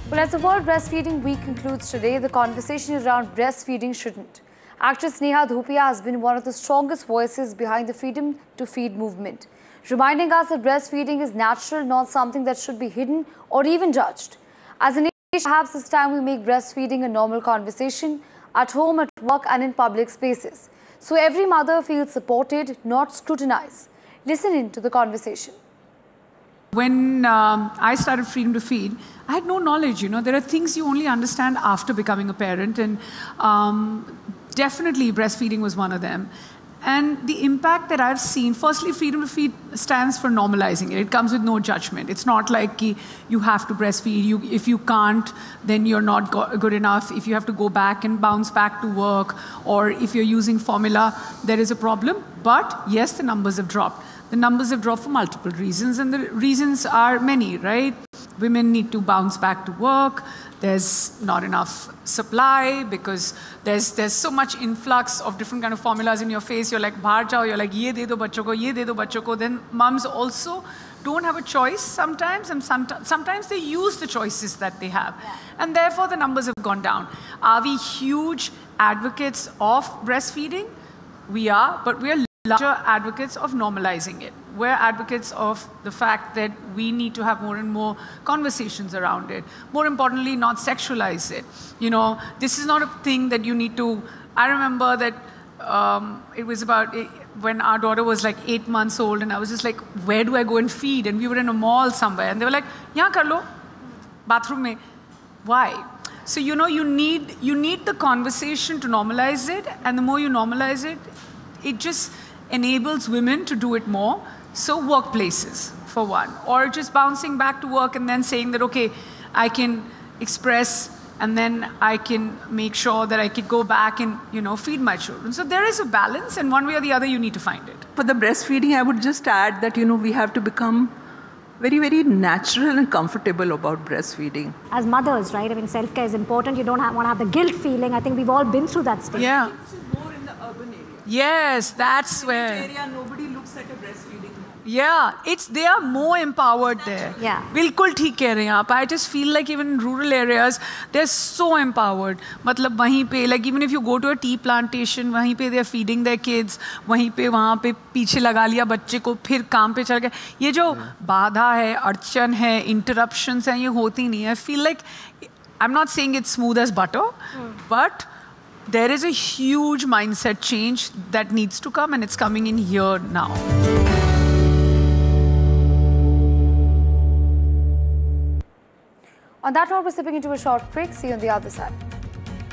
Well, as the World Breastfeeding Week concludes today, the conversation around breastfeeding shouldn't. Actress Neha Dhupia has been one of the strongest voices behind the Freedom to Feed movement, reminding us that breastfeeding is natural, not something that should be hidden or even judged. As a nation, perhaps it's time we make breastfeeding a normal conversation at home, at work and in public spaces, so every mother feels supported, not scrutinized. Listen in to the conversation. When I started Freedom to Feed, I had no knowledge. There are things you only understand after becoming a parent, and definitely breastfeeding was one of them. And the impact that I've seen, firstly, Freedom to Feed stands for normalizing it. It comes with no judgment. It's not like you have to breastfeed. If you can't, then you're not good enough. If you have to go back and bounce back to work, or if you're using formula, there is a problem. But yes, the numbers have dropped. The numbers have dropped for multiple reasons, and the reasons are many, right? Women need to bounce back to work. There's not enough supply because there's so much influx of different kind of formulas in your face. You're like, bahar jao, you're like, ye de do bachcho ko, ye de do bachcho ko. Then mums also don't have a choice sometimes, and sometimes they use the choices that they have. Yeah. And therefore, the numbers have gone down. Are we huge advocates of breastfeeding? We are, but we are larger advocates of normalizing it. We're advocates of the fact that we need to have more and more conversations around it. More importantly, not sexualize it. This is not a thing that you need to... I remember that it was about when our daughter was like 8 months old, and I was just like, where do I go and feed? And we were in a mall somewhere, and they were like, yahan kar lo, bathroom mein. Why? So, you need the conversation to normalize it, and the more you normalize it, it just enables women to do it more. So workplaces, for one, or just bouncing back to work and then saying that, okay, I can express, and then I can make sure that I could go back and, feed my children. So there is a balance, and one way or the other, you need to find it. For the breastfeeding, I would just add that, we have to become very, very natural and comfortable about breastfeeding. As mothers, right? I mean, self-care is important. You don't want to have the guilt feeling. I think we've all been through that stage. Yeah. More in the urban area. Yes, that's where... area, nobody looks at a breastfeeding. Yeah, they are more empowered there. Yeah. बिल्कुल ठीक कह रहे हैं आप. I just feel like even in rural areas, they're so empowered. मतलब वहीं पे, like even if you go to a tea plantation, वहीं पे they're feeding their kids, वहीं पे वहाँ पे पीछे लगा लिया बच्चे को, फिर काम पे चल गए. ये जो बाधा है, अड़चन है, interruptions हैं, ये होती नहीं है. I feel like, I'm not saying it's smooth as butter, but there is a huge mindset change that needs to come, and it's coming in here now. On that note, we're stepping into a short break. See you on the other side.